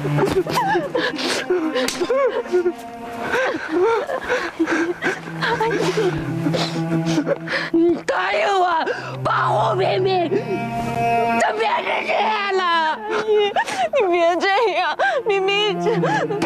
答应我，保护明明，就别是这样了。 你别这样，明明一直。